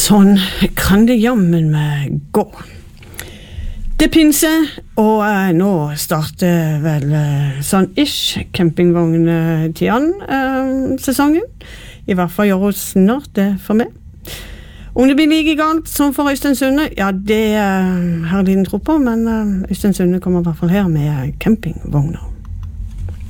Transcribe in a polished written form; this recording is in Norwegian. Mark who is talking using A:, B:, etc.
A: Sånn kan det jammen meg gå. Det pinser, og nå starter vel sånn ish campingvogn-sesongen. I hvert fall gjør hun snart det for meg. Om det blir like galt som for Øystein Sunde, ja, det har jeg liten tro på, men Øystein Sunde kommer I hvert fall her med campingvogner.